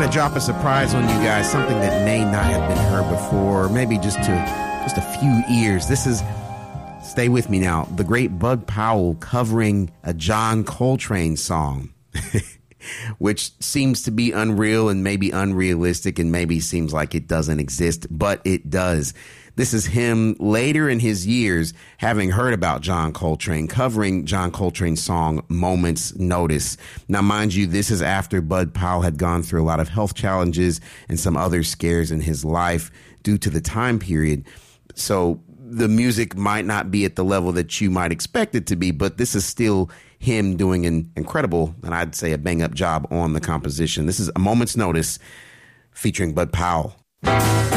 to drop a surprise on you guys, something that may not have been heard before, maybe just a few ears. This is, stay with me now, the great Bud Powell covering a John Coltrane song, which seems to be unreal and maybe unrealistic and maybe seems like it doesn't exist, but it does. This is him later in his years, having heard about John Coltrane, covering John Coltrane's song, Moment's Notice. Now, mind you, this is after Bud Powell had gone through a lot of health challenges and some other scares in his life due to the time period. So the music might not be at the level that you might expect it to be, but this is still him doing an incredible, and I'd say a bang-up job on the composition. This is A Moment's Notice featuring Bud Powell.